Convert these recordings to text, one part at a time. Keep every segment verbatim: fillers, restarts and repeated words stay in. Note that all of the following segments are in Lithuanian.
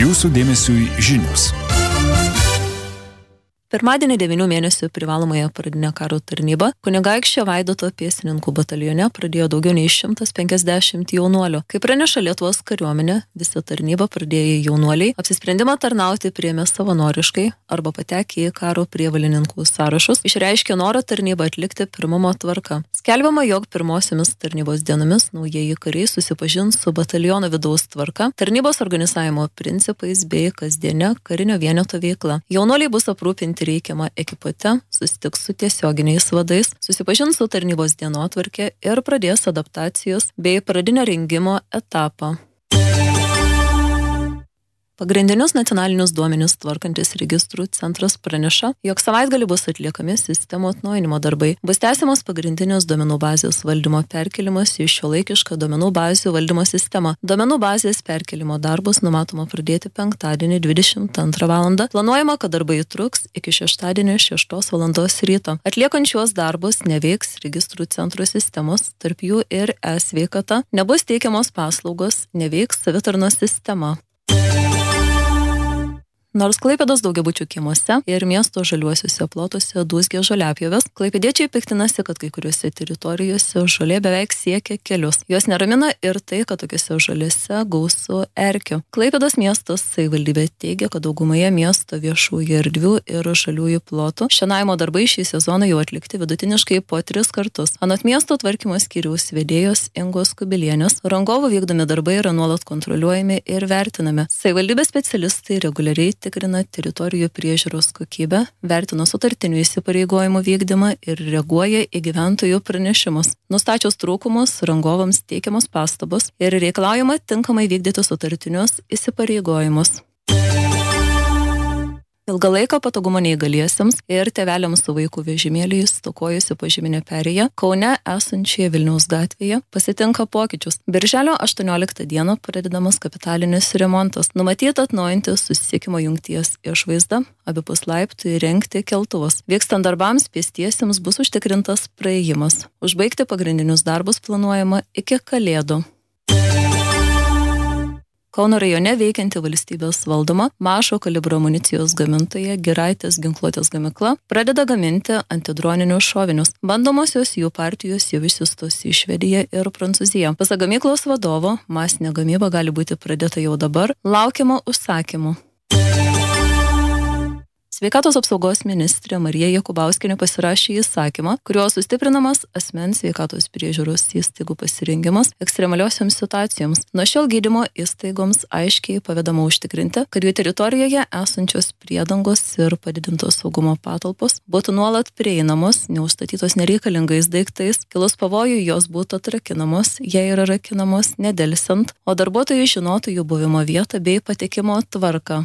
Jūsų dėmesiui žinios. Pirmadienį devynių mėnesių privalomąją pradinę karo tarnybą Kunigaikščio Vaidoto pėstininkų batalione pradėjo daugiau nei šimtas penkiasdešimt jaunuolių. Kaip praneša Lietuvos kariuomenė, visi tarnybą pradėję jaunuoliai apsisprendimą tarnauti priėmė savanoriškai arba patekę į karo prievolininkų sąrašus, išreiškė norą tarnybą atlikti pirmumo tvarka. Skelbiama, jog pirmosiomis tarnybos dienomis naujieji kariai susipažins su bataliono vidaus tvarka, tarnybos organizavimo principais bei kasdienė karinio vieneto veikla. Jaunuoliai bus aprūpinti reikiamą ekipate, susitiks su tiesioginiais vadais, susipažins su tarnybos dienotvarke ir pradės adaptacijos bei pradinio rengimo etapą. Pagrindinius nacionalinius duomenis tvarkantis registrų centras praneša, jog savaitgalį bus atliekami sistemų atnaujinimo darbai. Bus tęsiamas pagrindinius duomenų bazės valdymo perkelimas į šiuolaikišką duomenų bazių valdymo sistemą. Duomenų bazės perkelimo darbus numatoma pradėti penktadienį dvidešimt antrą valandą. Planuojama, kad darbai truks iki šeštadienio šeštos valandos ryto. Atliekant šiuos darbus neveiks registrų centro sistemos, tarp jų ir e-sveikata, nebus teikiamos paslaugos, neveiks savitarnos sistema. Nors Klaipėdos daugiabučių kiemuose ir miesto žaliuosiuose plotuose dūzgė žoliapjovės, klaipėdiečiai piktinasi, kad kai kuriuose teritorijose žolė beveik siekia kelius. Jos neramina ir tai, kad tokiuose žolėse gausu erkių. Klaipėdos miestas savivaldybė teigia, kad daugumoje miesto viešųjų erdvių ir žaliųjų plotų šienavimo darbai šį sezoną jau atlikti vidutiniškai po tris kartus. Anot miesto tvarkymo skyriaus vedėjos Ingos Kubilienės, rangovų vykdomi darbai yra nuolat kontroliuojami ir vertinami. Savivaldybės specialistai reguliariai tikrina teritorijų priežiūros kokybę, vertina sutartinių įsipareigojimų vykdymą ir reaguoja į gyventojų pranešimus. Nustačius trūkumus, rangovams teikiamos pastabos ir reikalaujama tinkamai vykdyti sutartinius įsipareigojimus. Ilgalaiko patogumo neįgaliesiems ir tėveliams su vaikų vežimėliais stokojusi požeminė perėja Kaune esančioje Vilniaus gatvėje pasitinka pokyčius. Birželio aštuonioliktą dieną pradedamas kapitalinis remontas. Numatyta atnaujinti susisiekimo jungties išvaizdą, abipus laiptų įrengti keltuvus. Vykstant darbams pėstiesiems bus užtikrintas praėjimas. Užbaigti pagrindinius darbus planuojama iki Kalėdų. Kauno rajone veikianti valstybės valdoma mažo kalibro amunicijos gamintoja Giraitės ginkluotės gamykla pradeda gaminti antidroninius šovinius. Bandomosios jų partijos jau išsiųstos į Švediją ir Prancūziją. Pasak gamyklos vadovo, masinė gamyba gali būti pradėta jau dabar, laukiama užsakymų. Sveikatos apsaugos ministrė Marija Jakubauskienė pasirašė įsakymą, kuriuo sustiprinamas asmens sveikatos priežiūros įstaigų pasirengimas ekstremaliosioms situacijoms. Nuo šiol gydymo įstaigoms aiškiai pavedama užtikrinti, kad jų teritorijoje esančios priedangos ir padidintos saugumo patalpos būtų nuolat prieinamos, neužstatytos nereikalingais daiktais, kilus pavojui jos būtų atrakinamos, jei yra rakinamos nedelsiant, o darbuotojai žinotų jų buvimo vietą bei patekimo tvarką.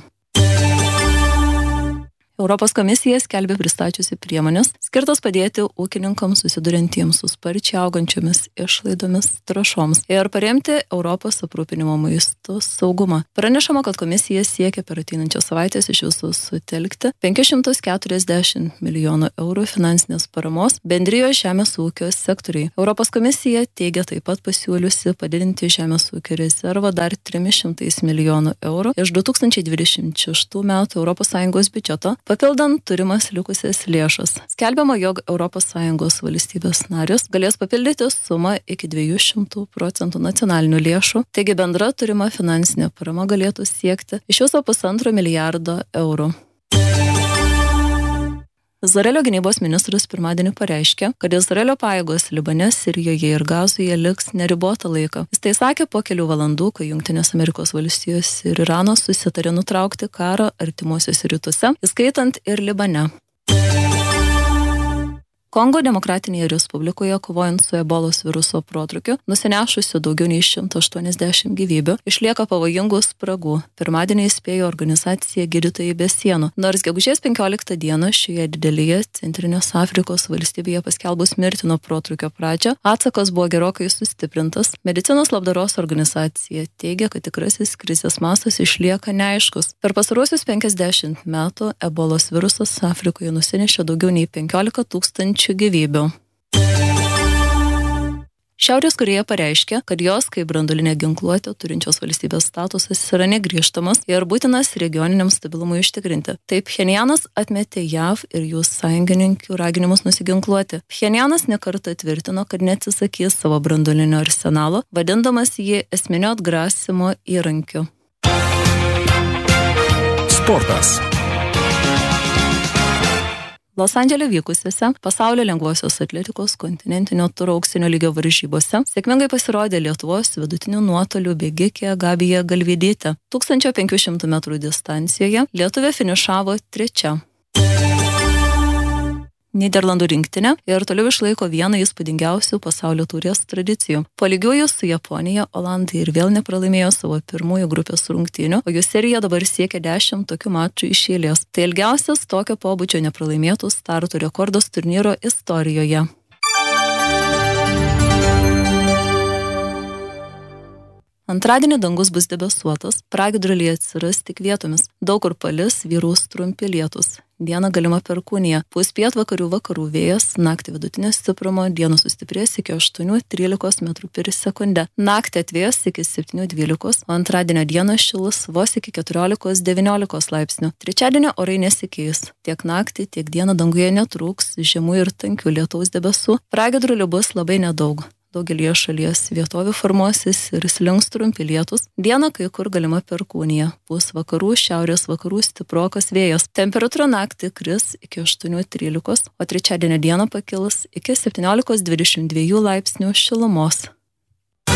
Europos komisija skelbia pristačiusi priemonės, skirtos padėti ūkininkams susiduriantiems su sparčiai augančiomis išlaidomis trąšoms ir paremti Europos aprūpinimo maistu saugumą. Pranešama, kad komisija siekia per ateinančias savaitės iš visų sutelkti penkis šimtus keturiasdešimt milijonų eurų finansinės paramos bendrijos žemės ūkio sektoriui. Europos komisija teigia taip pat pasiūliusi padidinti žemės ūkio rezervą dar trimis šimtais milijonų eurų iš du tūkstančiai dvidešimt šeštų metų Europos Sąjungos biudžeto, papildant turimas likusias lėšas. Skelbiama, jog Europos Sąjungos valstybės narės galės papildyti sumą iki dviejų šimtų procentų nacionalinių lėšų, taigi bendra turima finansinė parama galėtų siekti iš viso pusantro milijardo eurų. Izraelio gynybos ministras pirmadienį pareiškė, kad Izraelio pajėgos Libane, Sirijoje ir Gazoje liks neribotą laiką. Jis tai sakė po kelių valandų, kai Jungtinės Amerikos valstijos ir Iranas susitarė nutraukti karą artimuosiuose rytuose, įskaitant ir Libane. Kongo Demokratinėje Respublikoje, kovojant su ebolos viruso protrukiu, nusinešusiu daugiau nei šimtą aštuoniasdešimt gyvybių, išlieka pavojingų spragų. Pirmadienį įspėjo organizacija Gydytojai be sienų. Nors gegužės penkioliktą dieną šioje didelėje Centrinės Afrikos valstybėje paskelbus mirtį nuo protrukio pradžią, atsakas buvo gerokai sustiprintas. Medicinos labdaros organizacija teigia, kad tikrasis krizės mastas išlieka neaiškus. Per pastaruosius penkiasdešimt metų ebolos virusas Afrikoje nusinešė daugiau nei penkiolika tūkstančių gyvybių. Šiaurės Korėja pareiškė, kad jos kaip branduolinė ginkluotė turinčios valstybės statusas yra negrįžtamas ir būtinas regioniniam stabilumui užtikrinti. Taip Pchenjanas atmetė J A V ir jų sąjungininkių raginimus nusiginkluoti. Pchenjanas nekartą tvirtino, kad neatsisakys savo branduolinio arsenalo, vadindamas jį esminio atgrasimo įrankiu. Sportas. Los Andžele vykusiuose pasaulio lengvosios atletikos kontinentinio turo auksinio lygio varžybose sėkmingai pasirodė Lietuvos vidutinių nuotolių bėgikė Gabija Galvydytė. tūkstančio penkių šimtų metrų distancijoje lietuvė finišavo trečia. Nyderlandų rinktinė ir toliau išlaiko vieną įspūdingiausių pasaulio taurės tradicijų. Po lygiųjų su Japonija, Olandai ir vėl nepralaimėjo savo pirmųjų grupės rungtynių, o jų serija dabar siekia dešimt tokių mačų iš eilės. Tai ilgiausias tokio pobūdžio nepralaimėtų startų rekordas turnyro istorijoje. Antradienį dangus bus debesuotas, pragiedruliai atsiras tik vietomis. Daug kur palis, vyraus trumpi lietūs. Dieną galima perkūnija. Pūs pietvakarių vakarų vėjas, naktį vidutinio stiprumo, dieną sustiprės iki aštuonių trylikos metrų per sekundę. Naktį atvės iki septynių dvylikos, o antradienio dieną šilus vos iki keturiolikos devyniolikos laipsnių. Trečiadienio orai nesikeis. Tiek naktį, tiek dieną danguje netrūks žemų ir tankių lietaus debesų. Pragiedrulių bus labai nedaug. Daugelie šalies vietovių formuosis ir slinks trumpi lietūs. Dieną kai kur galima perkūnija. Pūs vakarų, šiaurės vakarų stiprokas vėjas. Temperatūra naktį kris iki aštuonių trylikos, o trečiadienio dieną pakils iki septyniolikos dvidešimt dviejų laipsnių šilumos.